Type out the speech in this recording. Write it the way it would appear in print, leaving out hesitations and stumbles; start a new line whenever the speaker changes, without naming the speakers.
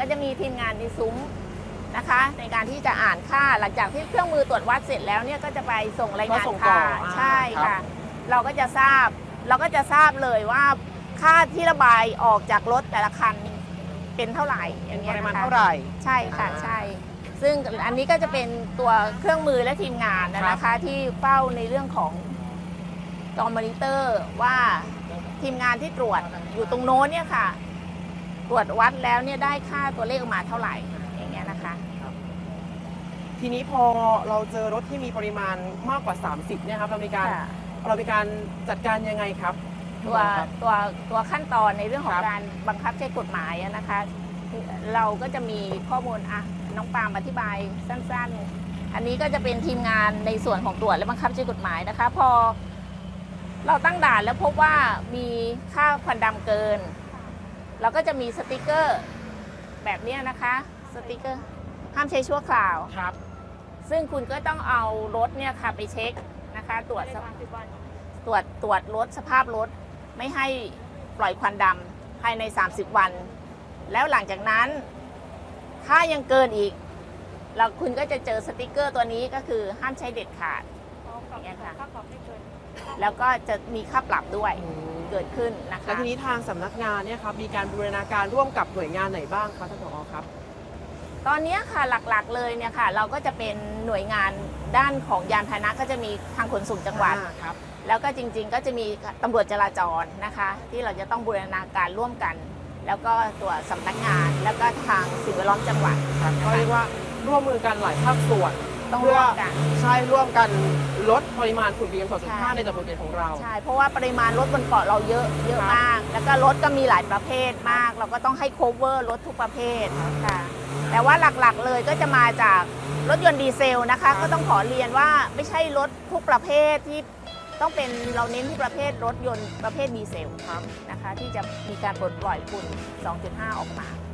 ก็จะมีทีมงานในซุ้มนะคะในการที่จะอ่านค่าหลังจากที่เครื่องมือตรวจวัดเสร็จแล้วเนี่ยก็จะไปส่งรายงานค่าใช่ค่ะเราก็จะทราบเลยว่าค่าที่ระบายออกจากรถแต่ละคันเป็นเท่าไหร่อย่างเงี้ยนะคะ
ปริมาณเท่าไหร่
ใช่ค่ะใช่ซึ่งอันนี้ก็จะเป็นตัวเครื่องมือและทีมงานนะคะที่เฝ้าในเรื่องของจอมอนิเตอร์ว่าทีมงานที่ตรวจอยู่ตรงโน้นเนี่ยค่ะตรวจวัดแล้วเนี่ยได้ค่าตัวเลขออกมาเท่าไหร่อย่างเงี้ยนะคะ
ทีนี้พอเราเจอรถที่มีปริมาณมากกว่า30เนี่ยครับเรามีการจัดการยังไงครับ
ตัวขั้นตอนในเรื่องของการบังคับใช้กฎหมายนะคะเราก็จะมีข้อมูลน้องปาล์มอธิบายสั้นๆอันนี้ก็จะเป็นทีมงานในส่วนของตรวจและบังคับใช้กฎหมายนะคะพอเราตั้งด่านแล้วพบว่ามีค่าควันดำเกินเราก็จะมีสติกเกอร์แบบนี้นะคะสติกเกอร์ห้ามใช้ชั่วคราว
ครับ
ซึ่งคุณก็ต้องเอารถเนี่ยค่ะไปเช็คนะคะตรวจรถสภาพรถไม่ให้ปล่อยควันดำภายใน30 วันแล้วหลังจากนั้นถ้ายังเกินอีกคุณก็จะเจอสติกเกอร์ตัวนี้ก็คือห้ามใช้เด็ดขาดอย่างเงี้ยค่ะแล้วก็จะมีค่าปรับด้วยเกิดขึ้นนะคะ
แล้วทีนี้ทางสำนักงานเนี่ยครับมีการบูรณาการร่วมกับหน่วยงานไหนบ้างคะท่านผอ.ครับ
ตอนนี้ค่ะหลักๆเลยเนี่ยค่ะเราก็จะเป็นหน่วยงานด้านของยานพาหนะก็จะมีทางขนส่งจังหวัดแล้วก็จริงๆก็จะมีตำรวจจราจรนะคะที่เราจะต้องบูรณาการร่วมกันแล้วก็ตัวสำนักงานแล้วก็ทางสิ่งแวดล้อมจังหวัด
ก็เรียกว่าร่วมมือกันหลายภาคส่วน
ต้องร่วมกัน
ใช่ร่วมกันลดปริมาณฝุ่น PM 2.5ในจังหวัดของเรา
ใช่เพราะว่าปริมาณรถบนเกาะเราเยอะมากแล้วก็รถก็มีหลายประเภทมากเราก็ต้องให้ cover รถทุกประเภทค่ะแต่ว่าหลักๆเลยก็จะมาจากรถยนต์ดีเซลนะคะก็ต้องขอเรียนว่าไม่ใช่รถทุกประเภทที่ต้องเป็นเราเน้นที่ประเภทรถยนต์ประเภทดีเซลนะคะที่จะมีการปลดปล่อยฝุ่น 2.5 ออกมา